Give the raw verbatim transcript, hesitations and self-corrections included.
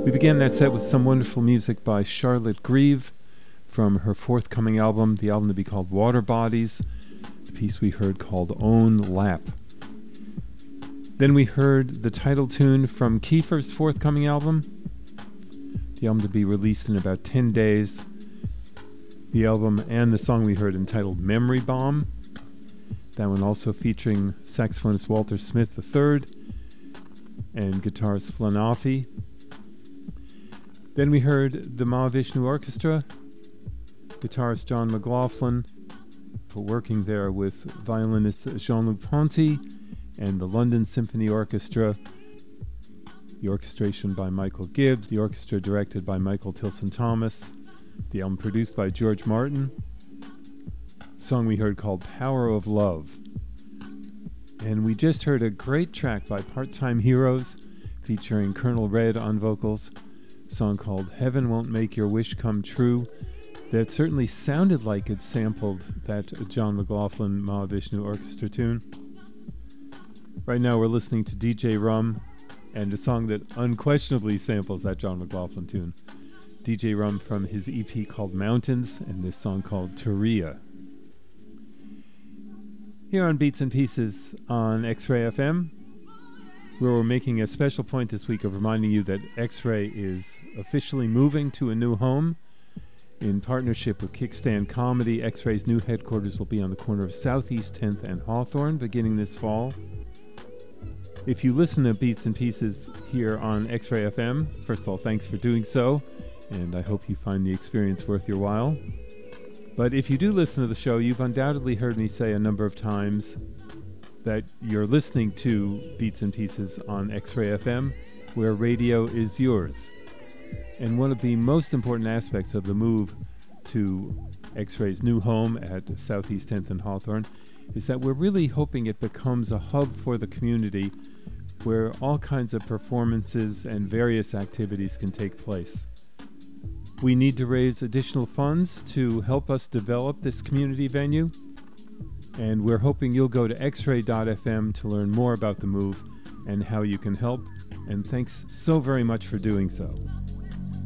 We began that set with some wonderful music by Charlotte Grieve from her forthcoming album, the album to be called Water Bodies, the piece we heard called Own Lap. Then we heard the title tune from Kiefer's forthcoming album, the album to be released in about ten days. The album and the song we heard entitled Memory Bomb, that one also featuring saxophonist Walter Smith the third and guitarist Flanafi. Then we heard the Mahavishnu Orchestra, guitarist John McLaughlin, working there with violinist Jean-Luc Ponty, and the London Symphony Orchestra, the orchestration by Michael Gibbs, the orchestra directed by Michael Tilson Thomas, the album produced by George Martin, a song we heard called Power of Love. And we just heard a great track by Part-Time Heroes featuring Colonel Red on vocals, a song called Heaven Won't Make Your Wish Come True, that certainly sounded like it sampled that John McLaughlin Mahavishnu Orchestra tune. Right now we're listening to D J Rum and a song that unquestionably samples that John McLaughlin tune. D J Rum from his E P called Mountains and this song called Turia. Here on Beats and Pieces on X-Ray F M, where we're making a special point this week of reminding you that X-Ray is officially moving to a new home. In partnership with Kickstand Comedy, X-Ray's new headquarters will be on the corner of Southeast tenth and Hawthorne beginning this fall. If you listen to Beats and Pieces here on X-Ray F M, first of all, thanks for doing so, and I hope you find the experience worth your while. But if you do listen to the show, you've undoubtedly heard me say a number of times that you're listening to Beats and Pieces on X-Ray F M, where radio is yours. And one of the most important aspects of the move to X-Ray's new home at Southeast tenth and Hawthorne is that we're really hoping it becomes a hub for the community where all kinds of performances and various activities can take place. We need to raise additional funds to help us develop this community venue, and we're hoping you'll go to x ray dot f m to learn more about the move and how you can help, and thanks so very much for doing so.